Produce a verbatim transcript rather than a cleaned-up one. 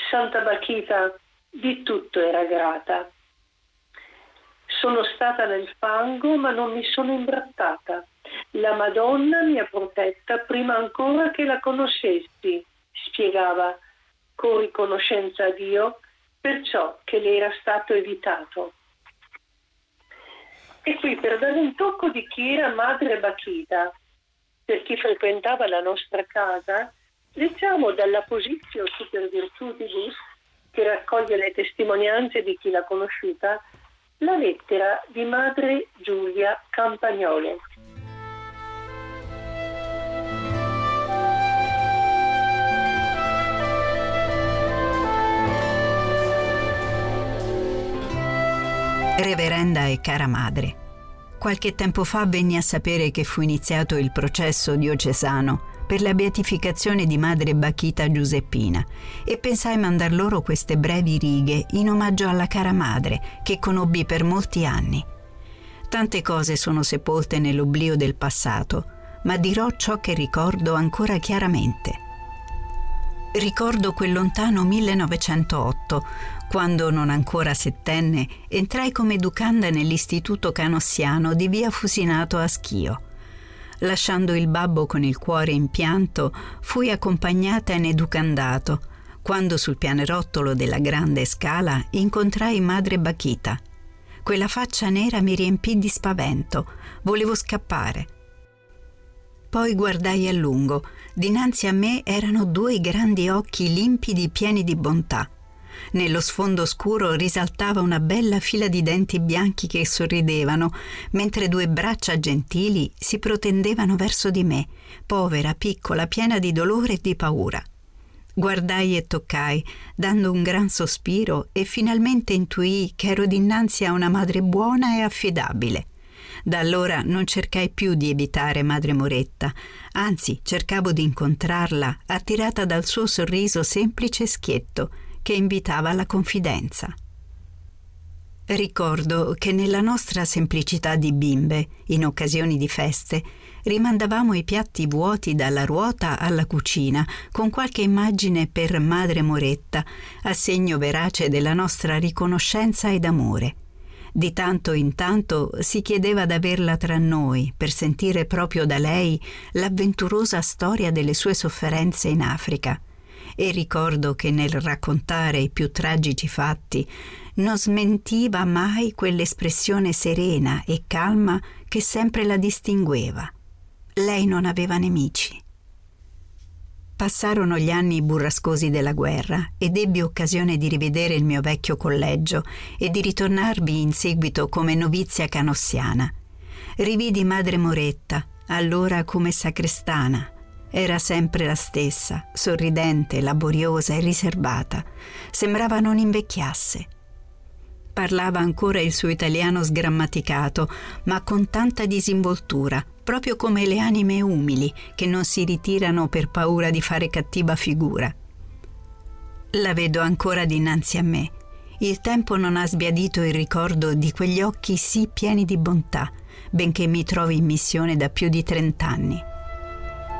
Santa Bachita di tutto era grata. Sono stata nel fango, ma non mi sono imbrattata. La Madonna mi ha protetta prima ancora che la conoscessi, spiegava con riconoscenza a Dio per ciò che le era stato evitato. E qui, per dare un tocco di chi era Madre Bachita, per chi frequentava la nostra casa, leggiamo dalla Positio Super Virtutibus, che raccoglie le testimonianze di chi l'ha conosciuta, la lettera di Madre Giulia Campagnolo. Reverenda e cara madre, qualche tempo fa venni a sapere che fu iniziato il processo diocesano per la beatificazione di Madre Bachita Giuseppina e pensai mandar loro queste brevi righe in omaggio alla cara madre che conobbi per molti anni. Tante cose sono sepolte nell'oblio del passato, ma dirò ciò che ricordo ancora chiaramente. Ricordo quel lontano millenovecentootto, quando, non ancora settenne, entrai come educanda nell'istituto canossiano di via Fusinato a Schio. Lasciando il babbo con il cuore in pianto, fui accompagnata in educandato, quando sul pianerottolo della grande scala incontrai Madre Bachita. Quella faccia nera mi riempì di spavento, volevo scappare. Poi guardai a lungo. Dinanzi a me erano due grandi occhi limpidi pieni di bontà. Nello sfondo scuro risaltava una bella fila di denti bianchi che sorridevano, mentre due braccia gentili si protendevano verso di me, povera, piccola, piena di dolore e di paura. Guardai e toccai, dando un gran sospiro, e finalmente intuii che ero dinanzi a una madre buona e affidabile. Da allora non cercai più di evitare Madre Moretta, anzi cercavo di incontrarla, attirata dal suo sorriso semplice e schietto, che invitava alla confidenza. Ricordo che nella nostra semplicità di bimbe, in occasioni di feste, rimandavamo i piatti vuoti dalla ruota alla cucina con qualche immagine per Madre Moretta, a segno verace della nostra riconoscenza ed amore. Di tanto in tanto si chiedeva d'averla tra noi per sentire proprio da lei l'avventurosa storia delle sue sofferenze in Africa. E ricordo che nel raccontare i più tragici fatti non smentiva mai quell'espressione serena e calma che sempre la distingueva. Lei non aveva nemici. Passarono gli anni burrascosi della guerra ed ebbi occasione di rivedere il mio vecchio collegio e di ritornarvi in seguito come novizia canossiana. Rividi Madre Moretta, allora come sacrestana. Era sempre la stessa, sorridente, laboriosa e riservata. Sembrava non invecchiasse. Parlava ancora il suo italiano sgrammaticato, ma con tanta disinvoltura, proprio come le anime umili che non si ritirano per paura di fare cattiva figura. La vedo ancora dinanzi a me. Il tempo non ha sbiadito il ricordo di quegli occhi sì pieni di bontà, benché mi trovi in missione da più di trent'anni.